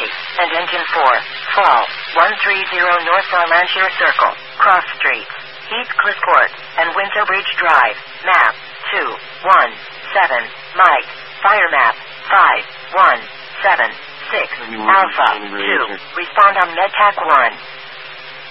and engine 4, fall, 130 North Arlantier Circle, Cross Streets, Heathcliff Court, and Windsor Bridge Drive, map, 217, Mike, fire map, 5176, Alpha, 2, respond on MedTac 1.